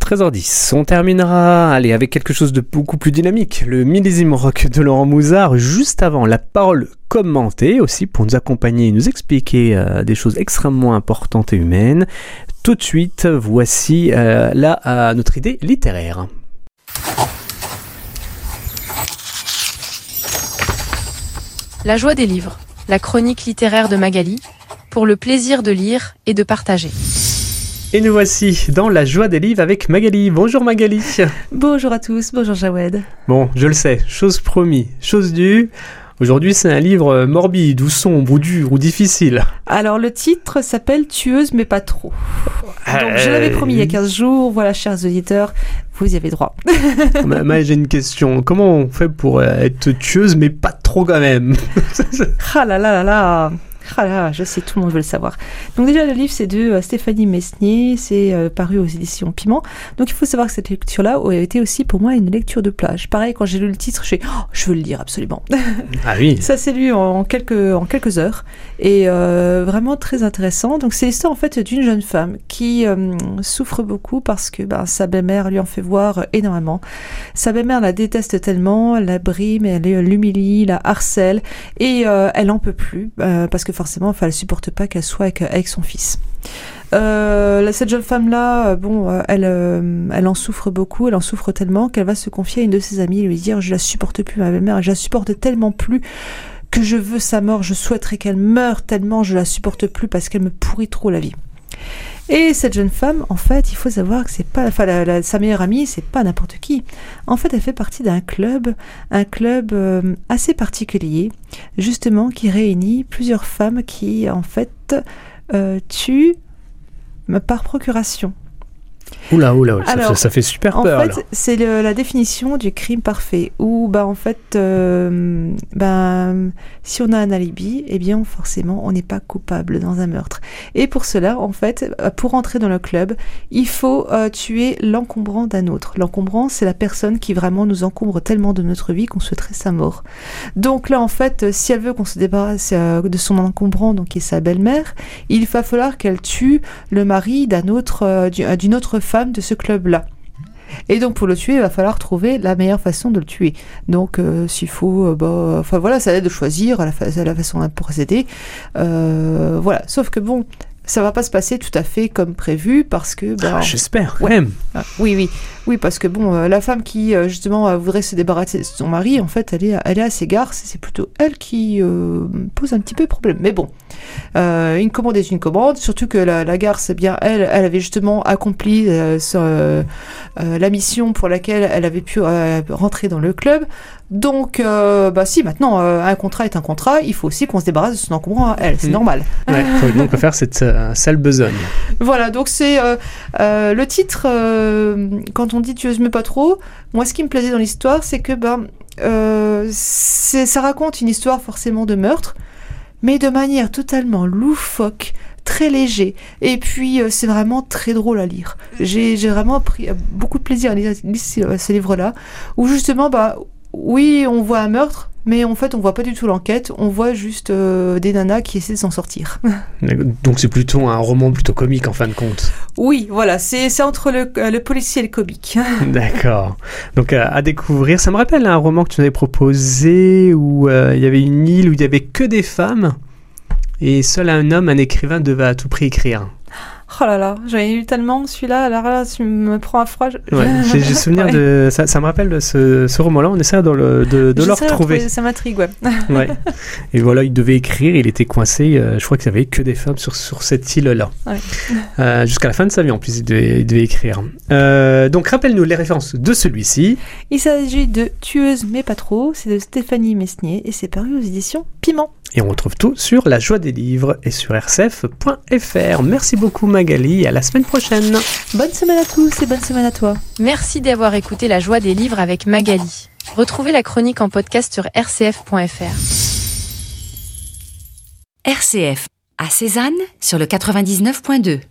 13h10. On terminera avec quelque chose de beaucoup plus dynamique. Le millésime rock de Laurent Mouzard, juste avant la parole commentée, aussi pour nous accompagner et nous expliquer des choses extrêmement importantes et humaines. Tout de suite, voici notre idée littéraire. La joie des livres, la chronique littéraire de Magali, pour le plaisir de lire et de partager. Et nous voici dans la joie des livres avec Magali. Bonjour Magali. Bonjour à tous, bonjour Jawed. Bon, je le sais, chose promis, chose due. Aujourd'hui, c'est un livre morbide, ou sombre, ou dur, ou difficile. Alors, le titre s'appelle « Tueuse, mais pas trop ». Donc, je l'avais promis il y a 15 jours. Voilà, chers auditeurs, vous y avez droit. J'ai une question. Comment on fait pour être tueuse, mais pas trop quand même? Ah là là là là. Ah là, je sais, tout le monde veut le savoir. Donc déjà, le livre, c'est de Stéphanie Mesnier, c'est paru aux éditions Piment. Donc il faut savoir que cette lecture-là a été aussi pour moi une lecture de plage. Pareil, quand j'ai lu le titre, je veux le lire absolument. Ah oui. Ça s'est lu en quelques heures et vraiment très intéressant. Donc c'est l'histoire en fait d'une jeune femme qui souffre beaucoup parce que sa belle-mère lui en fait voir énormément. Sa belle-mère la déteste tellement, elle la brime, elle l'humilie, la harcèle et elle en peut plus parce que forcément, elle ne supporte pas qu'elle soit avec son fils. Cette jeune femme-là, elle en souffre beaucoup, elle en souffre tellement qu'elle va se confier à une de ses amies et lui dire « Je la supporte plus, ma belle-mère, je la supporte tellement plus que je veux sa mort, je souhaiterais qu'elle meure tellement je la supporte plus parce qu'elle me pourrit trop la vie. » Et cette jeune femme, en fait, il faut savoir que c'est pas, sa meilleure amie, c'est pas n'importe qui. En fait, elle fait partie d'un club, assez particulier, justement, qui réunit plusieurs femmes qui, en fait, tuent par procuration. Oula, alors, ça fait super peur. En fait, c'est la définition du crime parfait, où si on a un alibi, eh bien forcément on n'est pas coupable dans un meurtre. Et pour cela, en fait, pour entrer dans le club, il faut tuer l'encombrant d'un autre. L'encombrant, c'est la personne qui vraiment nous encombre tellement de notre vie qu'on souhaiterait sa mort. Donc là, en fait, si elle veut qu'on se débarrasse de son encombrant, donc qui est sa belle-mère, il va falloir qu'elle tue le mari d'une autre femme de ce club-là. Et donc pour le tuer, il va falloir trouver la meilleure façon de le tuer. Donc s'il faut, ça aide de choisir la façon pour procéder. Voilà. Sauf que bon, ça va pas se passer tout à fait comme prévu parce que. J'espère quand même. Oui, parce que la femme qui justement voudrait se débarrasser de son mari, en fait, elle est assez garce. C'est plutôt elle qui pose un petit peu problème. Mais bon, une commande est une commande. Surtout que la garce, eh bien, elle avait justement accompli la mission pour laquelle elle avait pu rentrer dans le club. Donc, si maintenant un contrat est un contrat, il faut aussi qu'on se débarrasse de son encombrant à elle. C'est normal. Ouais, on peut faire cette sale besogne. Voilà, donc c'est le titre. Quand on dit tueuse mais pas trop, moi ce qui me plaisait dans l'histoire, c'est que ça raconte une histoire forcément de meurtre, mais de manière totalement loufoque, très léger, et puis c'est vraiment très drôle à lire. J'ai vraiment pris beaucoup de plaisir à lire ce livre-là, où justement, oui, on voit un meurtre, mais en fait, on voit pas du tout l'enquête, on voit juste des nanas qui essaient de s'en sortir. Donc c'est plutôt un roman plutôt comique en fin de compte. Oui, voilà, c'est entre le policier et le comique. D'accord. Donc à découvrir, ça me rappelle un roman que tu avais proposé où il y avait une île où il y avait que des femmes et seul un homme, un écrivain, devait à tout prix écrire. Oh là là, j'en ai eu tellement celui-là, alors là, tu me prends à froid. J'ai souvenir de ça me rappelle de ce roman-là, on essaie de le retrouver. Ça m'intrigue, ouais. Ouais. Et voilà, il devait écrire, il était coincé, je crois qu'il n'y avait que des femmes sur cette île-là. Ouais. Jusqu'à la fin de sa vie, en plus, il devait écrire. Donc, rappelle-nous les références de celui-ci. Il s'agit de Tueuse mais pas trop, c'est de Stéphanie Mesnier et c'est paru aux éditions Piment. Et on retrouve tout sur La Joie des Livres et sur rcf.fr. Merci beaucoup Magali, à la semaine prochaine. Bonne semaine à tous et bonne semaine à toi. Merci d'avoir écouté La Joie des Livres avec Magali. Retrouvez la chronique en podcast sur rcf.fr. RCF, à Cézanne, sur le 99.2.